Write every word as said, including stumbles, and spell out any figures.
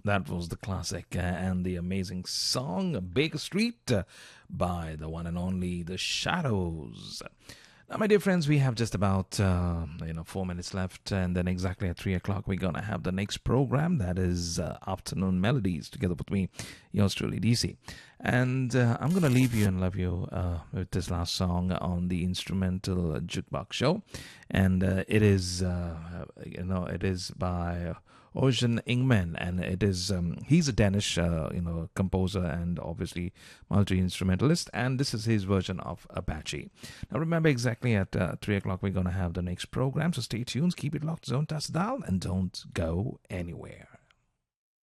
That was the classic uh, and the amazing song Baker Street uh, by the one and only The Shadows. Now, my dear friends, we have just about uh, you know four minutes left, and then exactly at three o'clock, we're gonna have the next program. That is uh, Afternoon Melodies, together with me, yours truly, D C. And uh, I'm gonna leave you and love you uh, with this last song on the instrumental jukebox show, and uh, it is uh, you know it is by Ocean Ingman, and it is um, he's a Danish uh, you know composer and obviously multi instrumentalist, and this is his version of Apache. Now remember, exactly at uh, three o'clock we're going to have the next program, so stay tuned, keep it locked, zone touch dial, and don't go anywhere.